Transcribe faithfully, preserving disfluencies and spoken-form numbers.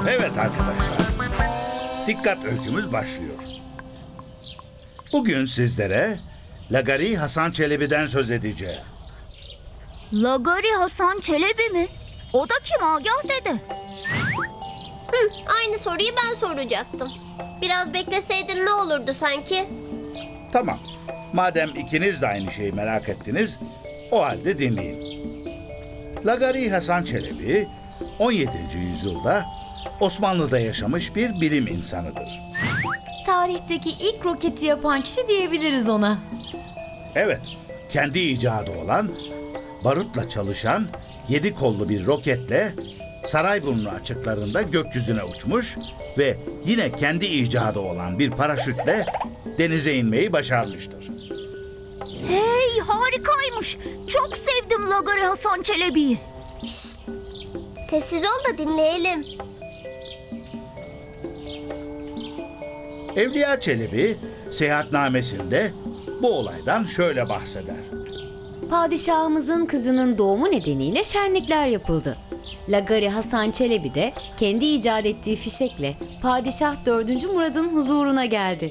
Evet arkadaşlar, dikkat öykümüz başlıyor. Bugün sizlere Lagari Hasan Çelebi'den söz edeceğim. Lagari Hasan Çelebi mi? O da kim Agah dede? Hı, aynı soruyu ben soracaktım. Biraz bekleseydin ne olurdu sanki? Tamam, madem ikiniz de aynı şeyi merak ettiniz, o halde dinleyin. Lagari Hasan Çelebi, on yedinci yüzyılda Osmanlı'da yaşamış bir bilim insanıdır. Tarihteki ilk roketi yapan kişi diyebiliriz ona. Evet, kendi icadı olan, barutla çalışan yedi kollu bir roketle Sarayburnu açıklarında gökyüzüne uçmuş ve yine kendi icadı olan bir paraşütle denize inmeyi başarmıştır. Hey, harikaymış. Çok sevdim Lagari Hasan Çelebi'yi. Sessiz ol da dinleyelim. Evliya Çelebi seyahatnamesinde bu olaydan şöyle bahseder. Padişahımızın kızının doğumu nedeniyle şenlikler yapıldı. Lagari Hasan Çelebi de kendi icat ettiği fişekle Padişah dördüncü Murad'ın huzuruna geldi.